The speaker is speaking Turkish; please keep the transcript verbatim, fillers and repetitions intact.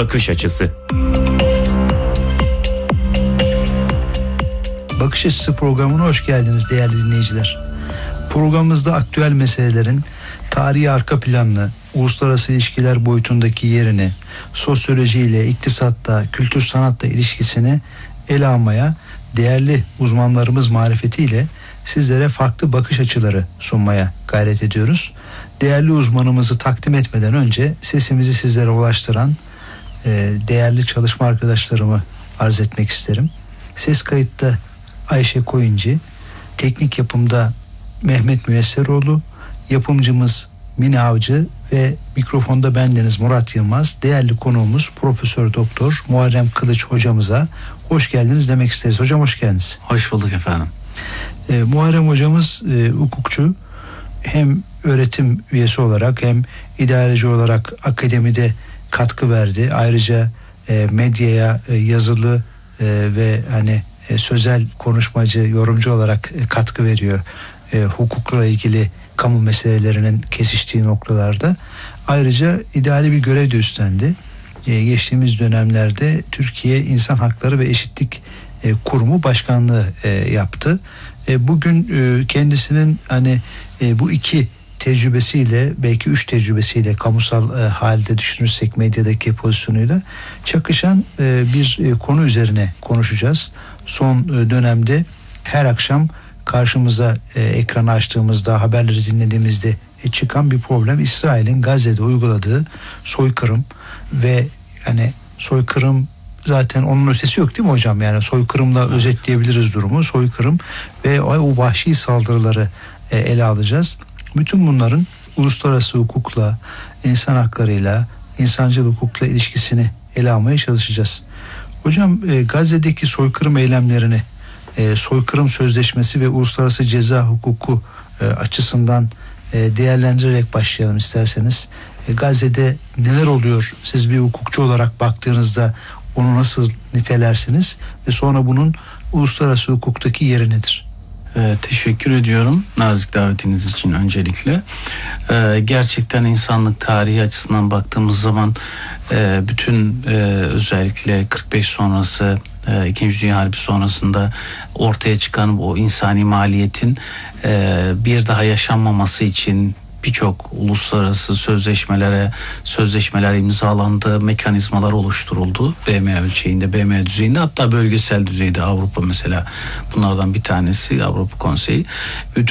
Bakış Açısı. Bakış Açısı programına hoş geldiniz değerli dinleyiciler. Programımızda aktüel meselelerin tarihi arka planını, uluslararası ilişkiler boyutundaki yerini, sosyolojiyle, iktisatta, kültür sanatla ilişkisini ele almaya, değerli uzmanlarımız marifetiyle sizlere farklı bakış açıları sunmaya gayret ediyoruz. Değerli uzmanımızı takdim etmeden önce sesimizi sizlere ulaştıran e, değerli çalışma arkadaşlarımı arz etmek isterim. Ses kayıtta Ayşe Koyuncu, teknik yapımda Mehmet Müyesseroğlu, yapımcımız Mine Avcı ve mikrofonda bendeniz Murat Yılmaz. Değerli konuğumuz Profesör Doktor Muharrem Kılıç hocamıza hoş geldiniz demek isteriz. Hocam hoş geldiniz. Hoş bulduk efendim. E, Muharrem hocamız e, hukukçu, hem öğretim üyesi olarak hem idareci olarak akademide katkı verdi. Ayrıca e, medyaya e, yazılı e, ve hani e, sözel konuşmacı, yorumcu olarak e, katkı veriyor. E, hukukla ilgili kamu meselelerinin kesiştiği noktalarda. Ayrıca idari bir görev de üstlendi. E, geçtiğimiz dönemlerde Türkiye İnsan Hakları ve Eşitlik e, Kurumu Başkanlığı e, yaptı. E, bugün e, kendisinin hani e, bu iki tecrübesiyle, belki üç tecrübesiyle, kamusal e, halde düşünürsek medyadaki pozisyonuyla çakışan e, bir e, konu üzerine konuşacağız. Son e, dönemde her akşam karşımıza e, ekranı açtığımızda, haberleri dinlediğimizde e, çıkan bir problem, İsrail'in Gazze'de uyguladığı soykırım ve hani soykırım zaten onun ötesi yok değil mi hocam? Yani soykırımla evet. özetleyebiliriz durumu. Soykırım ve o vahşi saldırıları e, ele alacağız. Bütün bunların uluslararası hukukla, insan haklarıyla, insancıl hukukla ilişkisini ele almaya çalışacağız. Hocam e, Gazze'deki soykırım eylemlerini, e, soykırım sözleşmesi ve uluslararası ceza hukuku e, açısından e, değerlendirerek başlayalım isterseniz. E, Gazze'de neler oluyor? Siz bir hukukçu olarak baktığınızda onu nasıl nitelersiniz ve sonra bunun uluslararası hukuktaki yeri nedir? Ee, teşekkür ediyorum nazik davetiniz için öncelikle. Ee, gerçekten insanlık tarihi açısından baktığımız zaman e, bütün e, özellikle kırk beş sonrası, e, İkinci Dünya Harbi sonrasında ortaya çıkan o insani maliyetin e, bir daha yaşanmaması için birçok uluslararası sözleşmelere sözleşmeler imzalandı, mekanizmalar oluşturuldu B M ölçeğinde, B M düzeyinde, hatta bölgesel düzeyde Avrupa mesela bunlardan bir tanesi, Avrupa Konseyi.